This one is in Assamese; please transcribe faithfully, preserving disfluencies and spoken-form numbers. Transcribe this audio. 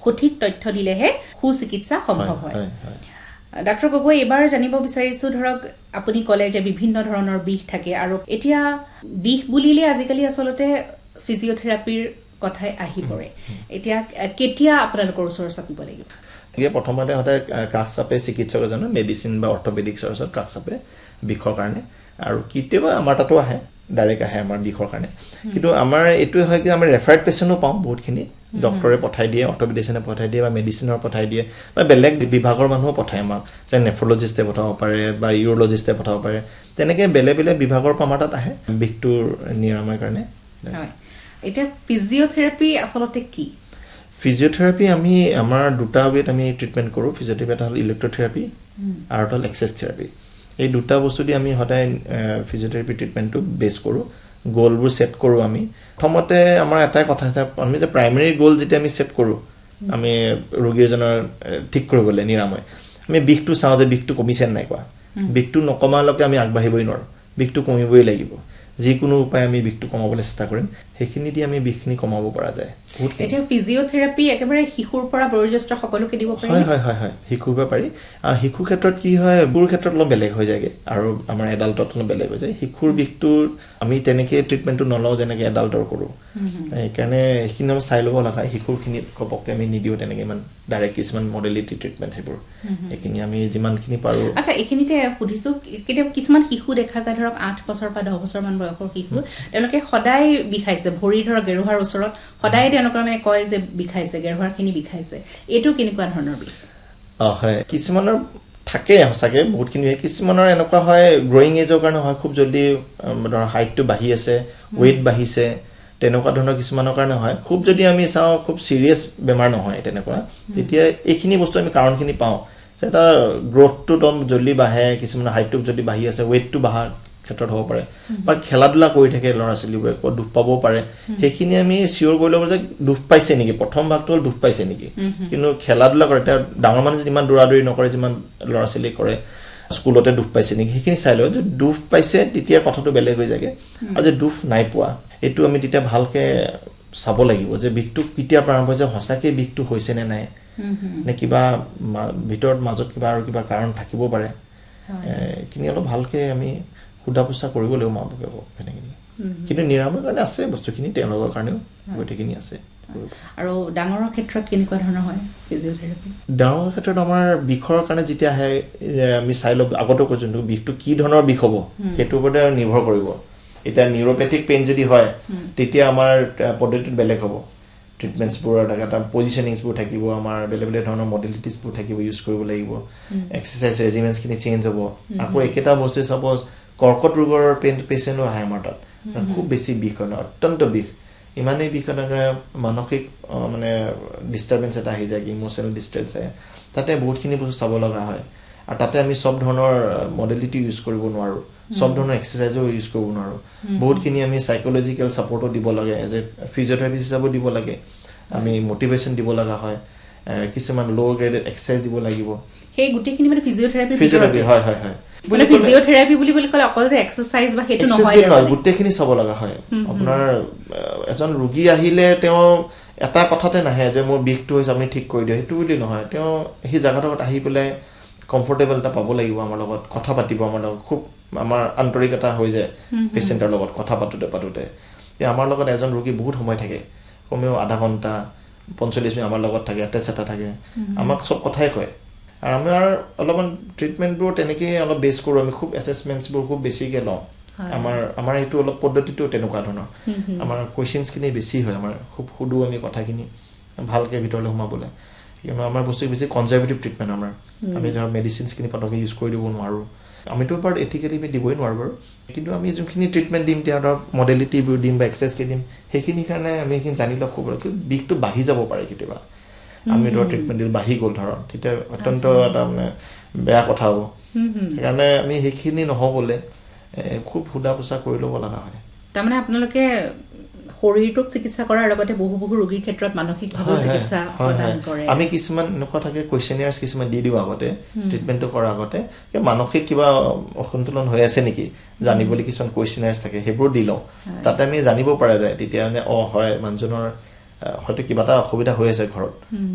সঠিক তথ্য দিলেহে সুচিকিৎসা সম্ভৱ হয় ডাক্তৰ গগৈ এবাৰ জানিব বিচাৰিছো ধৰক আপুনি কলে যে বিভিন্ন ধৰণৰ বিষ থাকে আৰু এতিয়া বিষ বুলিলে আজিকালি আসলতে ফিজিঅথেৰাপিৰ কথাই আহি পৰে এতিয়া কেতিয়া আপোনালোকৰ ওচৰত চাপিব লাগিব ইয়ে প্ৰথমতে হতে কাষ চাপে চিকিৎসক এজনে মেডিচিন বা অৰ্থপেডিক্সৰ ওচৰত কাষ চাপে বিষৰ কাৰণে আৰু কেতিয়াবা আমাৰ তাতো আহে ডাইৰেক্ট আহে আমাৰ বিষৰ কাৰণে কিন্তু আমাৰ এটো হয় কি আমি ৰেফাৰ্ড পেশেন্টও পাওঁ বহুতখিনি ডক্টৰে পঠাই দিয়ে অৰ্থপেডিক্সনে পঠাই দিয়ে বা মেডিচিনৰ পঠাই দিয়ে বা বেলেগ বিভাগৰ মানুহও পঠায় আমাক যে নেফ্ৰলজিষ্টে পঠাব পাৰে বা ইউৰলজিষ্টে পঠাব পাৰে তেনেকে বেলেগ বেলেগ বিভাগৰ পৰা তাত আহে বিষটোৰ নিৰাময়ৰ কাৰণে হয় এটা ফিজিঅথেৰাপি আসলতে কি ফিজিঅথেৰাপি আমি আমাৰ দুটা ওয়েত আমি ট্ৰিটমেন্ট কৰো ফিজিঅথেৰাপি এটা হল ইলেক্ট্ৰোথেৰাপি আৰু এটা হল এক্সেছ থেৰাপি এই দুটা বস্তু দি আমি হদাই ফিজিঅথেৰাপি ট্ৰিটমেন্টটো বেস কৰো গোলবোৰ সেট কৰো আমি প্ৰথমতে আমাৰ এটাই কথা আছে আমি যে প্ৰাইমাৰী গোল যেটা আমি সেট কৰো আমি ৰোগীজনৰ ঠিক কৰিবলৈ নিৰাময় আমি বিষটো চাও যে বিষটো কমিছে নাই কোৱা বিষটো নকমালৈকে আমি আগবাঢ়িবই নোৱাৰো বিষটো কমিবই লাগিব যিকোনো উপায় আমি বিষটো কমাবলৈ চেষ্টা কৰিম সেইখিনি দি আমি বিষখিনি কমাব পৰা যায় এটা ফিজিঅথেৰাপি একেবাৰে শিশুৰ পৰা বয়োজ্যেষ্ঠ সকলোকে দিব পাৰি হয় হয় হয় হয় শিশুৰ পৰা পাৰি আৰু শিশুৰ ক্ষেত্ৰত কি হয় বুঢ়ৰ ক্ষেত্ৰত অলপ বেলেগ হৈ যায়গে আৰু আমাৰ এডাল্টত অলপ বেলেগ হৈ যায় শিশুৰ বিষটোৰ আমি তেনেকে ট্ৰিটমেন্টটো নলও যেনেকে এডাল্টৰ কৰো সেইকাৰণে এইখিনি আমি চাই ল'ব লগা শিশুৰখিনি কপককে আমি নিদিও তেনেকে ইমান ডাইৰেক্ট কিছুমান মডেলিটি ট্ৰিটমেন্ট সেইবোৰ এইখিনি আমি যিমানখিনি পাৰো আচ্ছা এইখিনিতে সুধিছো কেতিয়া কিছুমান শিশু দেখা যায় ধৰক আঠ বছৰ বা দহ বছৰ মান বয়সৰ শিশু তেওঁলোকে সদায় বিষাইছে ভৰি ধৰক গেৰুহাৰ ওচৰত সদায় তেওঁলোকৰ মানে কয় যে বিষাইছে গেৰুহাৰখিনি বিষাইছে এটো কেনেকুৱা ধৰণৰ বিষ অ হয় কিছুমানৰ থাকে হসাকে বহুতখিনি কিছুমানৰ এনেকুৱা হয় গ্ৰোইং এজৰ কাৰণে হয় খুব জলদি ধৰ হাইটটো বাঢ়ি আছে ওয়েট বাঢ়িছে তেনেকুৱা ধৰণৰ কিছুমানৰ কাৰণে হয় খুব যদি আমি চাও খুব সিৰিয়াস বেমাৰ নহয় তেনেকুৱা তেতিয়া এইখিনি বস্তু আমি কাৰণখিনি পাও যেটা গ্ৰোথটো দম জলদি বাঢ়ে কিছুমান হাইটটো যদি বাঢ়ি আছে ওয়েটটো বাঢ়া ক্ষেত্ৰত হ'ব পাৰে বা খেলাধুলা কৰি থাকে লৰা ছোৱালীবোৰে কো দুখ পাব পাৰে সেইখিনি আমি সিওৰ কৰি ল'ব যে দুখ পাইছে নেকি প্ৰথম ভাগটো দুখ পাইছে নেকি কিন্তু খেলাধুলা কৰে এটা ডাঙৰ মানুহ যিমান দৌৰাদৌৰি নকৰে যিমান লৰা ছোৱালী কৰে স্কুলতে দুখ পাইছে নেকি সেইখিনি চাই লয় যে দুখ পাইছে তেতিয়া কথাটো বেলেগ হৈ যায়গে আৰু যে দুখ নাই পোৱা এটো আমি তেতিয়া ভালকে চাব লাগিব যে বিষটো কিতিয়া প্ৰাৰম্ভ হৈছে হসাকে বিষটো হৈছে নে নাই নে কিবা ভিতৰত মাজত কিবা আৰু কিবা কাৰণ থাকিব পাৰে কিনি অলপ ভালকে আমি খুদাপুছা কৰিব লাগিব মাবকে এনেকে কিন্তু নিৰাময় কাৰণে আছে বস্তুখিনি তেওঁলোকৰ কাৰণেও গোটেইখিনি আছে আৰু ডাঙৰৰ ক্ষেত্ৰত কেনেকুৱা ধৰণৰ হয় ফিজিঅথেৰাপি ডাঙৰৰ ক্ষেত্ৰত আমাৰ বিষৰ কাৰণে যেতিয়া আহে আমি চাই লব আগতে কৈছো বিষটো কি ধৰণৰ বিষ হ'ব সেইটো ওপৰতে নিৰ্ভৰ কৰিব এটা নিউৰোপ্যাথিক পেইন যদি হয় তেতিয়া আমাৰ পদ্ধতিটো বেলেগ হ'ব ট্ৰিটমেন্টস বোৰ এটা পজিশনিংস বোৰ থাকিব আমাৰ বেলেগ বেলেগ ধৰণৰ মডেলিটিস বোৰ থাকিব ইউজ কৰিব লাগিব এক্সাৰসাইজ ৰেজিমেন্টস খিনি চেঞ্জ হ'ব আকৌ একেটা বস্তু সাপোজ কৰ্কট ৰোগৰ পেশেন্ট আহে আমাৰ তাত খুব বেছি বিষ হয় অত্যন্ত বিষ ইমানেই বিষ হয় মানসিক মানে ডিস্টাৰবেন্স এটা আহি যায় ইমোশনাল ডিস্ট্ৰেছ আহে তাতে বহুতখিনি বস্তু চাব লগা হয় আৰু তাতে আমি সব ধৰণৰ মডেলিটি ইউজ কৰিব নোৱাৰো সব ধৰণৰ এক্সাৰসাইজও ইউজ কৰিব নোৱাৰো বহুতখিনি আমি সাইকোলজিক্যাল সাপোৰ্টও দিব লাগে এজ এ ফিজিঅথেৰাপি হিচাপে দিব লাগে আমি মোটিভেশন দিব লগা হয় কিছুমান লো গ্ৰেডেড এক্সাৰসাইজ দিব লাগিব সেই গুটেখিনি মানে ফিজিঅথেৰাপি ফিজিঅথেৰাপি হয় হয় হয় মানে ফিজিঅথেৰাপি বুলি বুলি কলে অকল যে এক্সাৰসাইজ বা হেতু নহয় নহয় গুটেখিনি চাব লগা হয় আপোনাৰ এজন ৰোগী আহিলে তেওঁ এটা কথাতে নাহে যে মোৰ বিষটো হৈছে আপুনি ঠিক কৰি দিও হেতু বুলি নহয় তেওঁ এই জায়গাটোত আহি পেলে কমফৰ্টেবল এটা পাব লাগিব আমাৰ লগত কথা পাতিব আমাৰ লগত খুব আমাৰ আন্তৰিকতা হৈ যায় পেশেন্টৰ লগত কথা পাতোতে পাতোতে এই আমাৰ লগত এজন ৰোগী বহুত সময় থাকে কমেও আধা ঘন্টা পঞ্চল্লিশ মিনিট আমাৰ লগত থাকে এটা চেটা থাকে আমাক সব কথাই কয় আৰু আমাৰ অলপমান ট্ৰিটমেন্টবোৰ তেনেকৈ অলপ বেস কৰো আমি খুব এসেসমেন্টস বোৰ খুব বেছিকে লওঁ আমাৰ আমাৰ এইটো অলপ পদ্ধতিটো তেনেকুৱা ধৰণৰ আমাৰ কোৱেশ্চনছ খিনি বেছি হয় আমাৰ খুব খুদু আমি কথাখিনি ভালকে ভিতৰলৈ সোমাবলৈ আমাৰ বস্তু বেছি কনজাৰভেটিভ ট্ৰিটমেন্ট আমাৰ আমি ধৰ মেডিচিনছ খিনি পটকে ইউজ কৰি দিব নোৱাৰো আমিটো পাৰ্ট এথিক্যালি আমি দিবই নোৱাৰো বাৰু কিন্তু আমি যোনখিনি ট্ৰিটমেন্ট দিম তাৰ মডেলিটি বোৰ দিম বা এক্সেছ কে দিম সেইখিনি কাৰণে আমি এইখিনি জানি লওক খুব বিষটো বাঢ়ি যাব পাৰে কেতিয়াবা আমি ধৰ ট্ৰিটমেন্ট দিল বাঢ়ি গল ধৰ তেতিয়া অত্যন্ত এটা মানে বেয়া কথা হ'ব সেইকাৰণে আমি সেইখিনি নহবলে খুব খুদাপুছা কৰি ল'ব লগা হয় তাৰমানে আপোনালোকে শৰীৰটোক চিকিৎসা কৰাৰ লগতে বহু বহু ৰোগীৰ ক্ষেত্ৰত মানসিকভাৱে চিকিৎসা প্ৰদান কৰে আমি কিছুমান এনেকুৱা থাকে কোৱেশ্চনায়াৰছ কিছুমান দি দিও আগতে ট্ৰিটমেন্টটো কৰাৰ আগতে যে মানসিক কিবা অসন্তোলন হৈ আছে নেকি জানিবলৈ কিছুমান কোৱেশ্চনায়াৰছ থাকে সেইবোৰ দি লওঁ তাতে আমি জানিব পৰা যায় তেতিয়া মানে অ হয় মানুহজনৰ হয়তো কিবা এটা অসুবিধা হৈ আছে ঘৰত